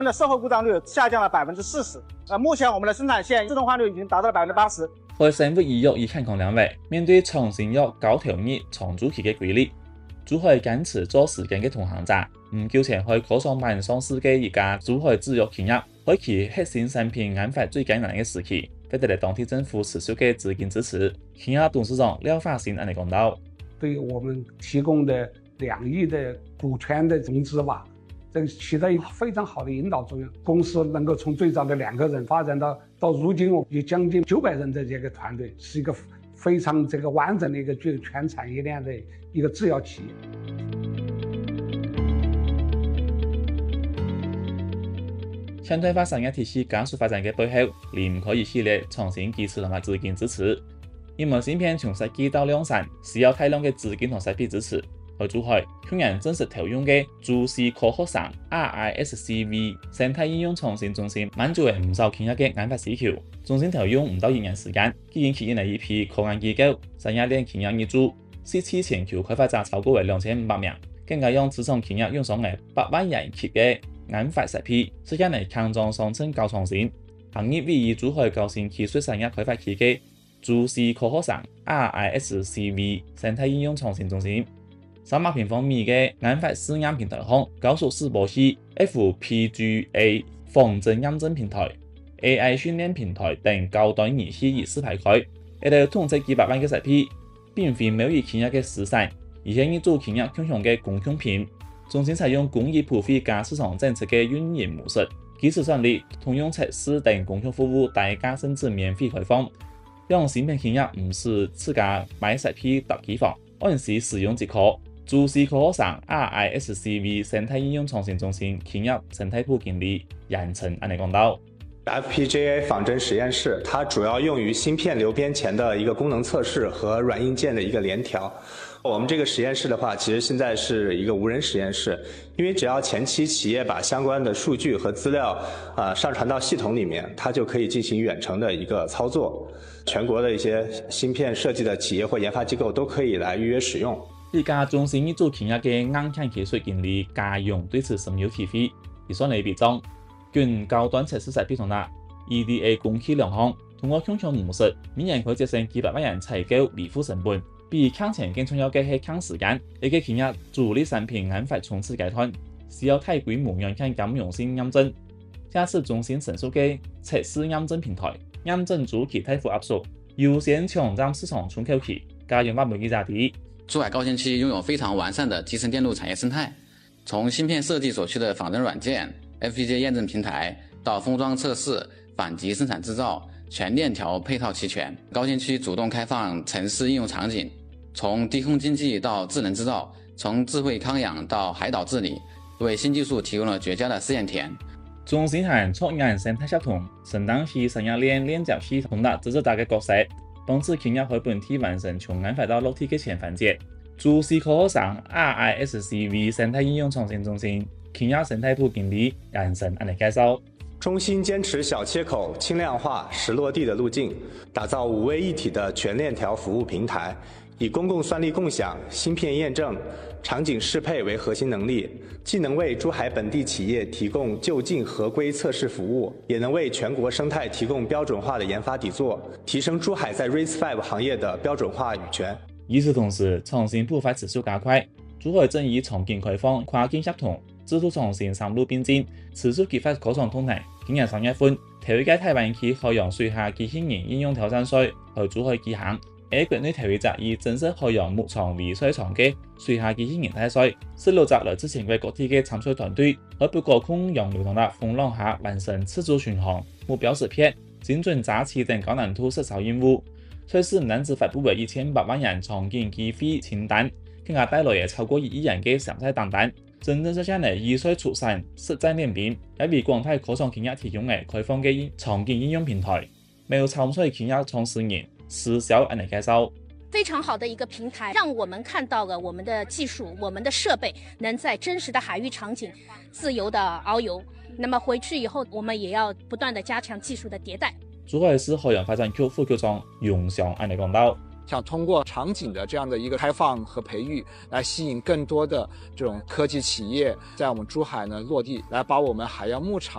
们的售后故障率下降了40%。目前我们的生产线自动化率已经达到了80%。 海生活醫藥已健康兩位，面對長線約9條日長週期嘅規律，珠海堅持做時間嘅同行者，唔叫錢去考上萬上市嘅一家珠海製藥企業，開啟核心產品研發最艱難嘅時期，得到了當地政府持續嘅資金支持。企業董事長廖發新安尼講到： 對我們提供的2億的股權的融資吧，這起到一個非常好的引導作用。公司能夠從最早的2個人發展到如今有將近900人的這個團隊，是一個非常完整的一個具有全產業鏈的一個製藥企業。 現代化產業體系加速發展嘅背後，離唔開一系列創新技術同埋資金支持。因為芯片從設計到量產，需要大量嘅資金同設備支持。喺珠海，去年正式投用嘅株式科學城 RISCV 生態應用創新中心，滿足唔少企業嘅研發需求。中心投用唔到1年時間，已經吸引嚟一批科研機構、產業鏈企業入駐，17全球開發者超過2500名，更加讓初創企業用上嚟8萬人級嘅研發設備，實現嚟強壯上層高創新。行業位於珠海高新技術產業開發區嘅株式科學城 RISCV 生態應用創新中心。300平方米嘅研發試驗平台項、高速示波器、FPGA 仿真驗證平台、AI 訓練平台等高端儀器一次排開，一度統計幾百萬嘅設備，並非某一企業嘅私產，而係一組企業共享嘅共享品。中心採用工藝普惠加市場政策嘅運營模式，基礎上嚟通用測試等共享服務大家甚至免費開放，讓芯片企業唔是自家買設備搭機房，按時使用即可。株式科學城 RISCV 生態應用創新中心企業生態部經理楊晨安尼講到。 FPGA 仿真實驗室，它主要用於芯片流邊前的一個功能測試和軟硬件的一個聯調。我們這個實驗室的話，其實現在是一個無人實驗室，因為只要前期企業把相關的數據和資料上傳到系統裡面，它就可以進行遠程的一個操作。全國的一些芯片設計的企業或研發機構都可以來預約使用。 而家中心一組企業嘅硬件技術經理家用對此深有體會，而所嚟比裝，跟高端測試設備同啦 EDA 工期兩項，通過共享模式，每年可節省幾百萬元採購維護成本。比搶錢更重要嘅係搶時間，一個企業主力產品研發衝刺階段，需要大規模軟件兼容性驗證。這次中心成熟嘅測試驗證平台，驗證周期大幅壓縮，優先搶佔市場出口期，家用發揮記者提。 珠海高新區擁有非常完善的集成電路產業生態，從芯片設計所需的仿真軟件、FPGA 驗證平台到封裝測試、反擊生產製造，全鏈條配套齊全。高新區主動開放城市應用場景，從低空經濟到智能製造，從智慧康養到海島治理，為新技術提供了絕佳的試驗田。 中心係創研生態協同，承擔起產業鏈鏈接系統的職責大嘅角色。幫助企業喺本地完成從研發到落地嘅前環節。株式科學城 RISCV 生態應用創新中心企業生態部經理楊晨安尼介紹。 中心堅持小切口、輕量化、實落地的路徑，打造5位一體的全鏈條服務平台，以公共算力共享、芯片驗證、場景適配為核心能力，既能為珠海本地企業提供就近合規測試服務，也能為全國生態提供標準化的研發底座，提升珠海在 RISC-V 行業的標準化語權。 與此同時，創新步伐持續加快，珠海正以場景開放、跨境協同、制度創新3路並進，持續激發科創動能。今年3月份，頭一屆台灣區海洋水下機器人應用挑戰賽喺珠海舉行。喺國內頭一隻以正式海洋牧場為賽場嘅水下機器人大賽，16隻來自全國各地嘅參賽團隊喺不可控洋流同埋風浪下完成自主巡航、目標識別、精準揸持等高難度實操任務。賽事唔單止發布為1800萬人場景機會清單，更加帶來嘅超過1億人嘅參賽訂單，真正實現嚟以賽出產、實戰練兵，也為廣大科創企業提供嘅開放嘅場景應用平台。沒有參賽企業從事人實銷安尼介紹。 非常好的一個平台，讓我們看到了我們的技術、我們的設備能在真實的海域場景自由的遨遊。那麼回去以後，我們也要不斷的加強技術的迭代。 珠海市海洋發展局副局長楊翔安尼講到。 想通過場景的這樣的一個開放和培育，來吸引更多的這種科技企業在我們珠海呢落地，來把我們海洋牧場